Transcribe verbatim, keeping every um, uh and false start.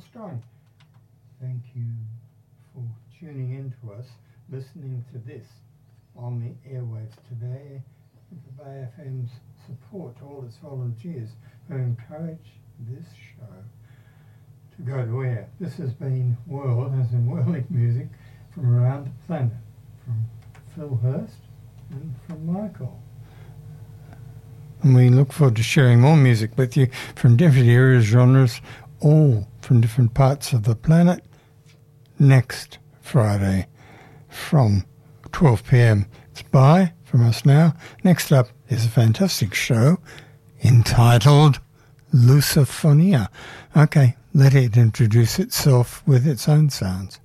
strong. Thank you for tuning in to us, listening to this on the airwaves today with the Bay F M's support to all its volunteers who encourage this show to go to air. This has been World, as in worldly music, from around the planet, from Phil Hurst and from Michael. And we look forward to sharing more music with you from different areas, genres, all from different parts of the planet, next Friday from twelve p.m. It's bye from us now. Next up is a fantastic show entitled Lusophonia. Okay, let it introduce itself with its own sounds.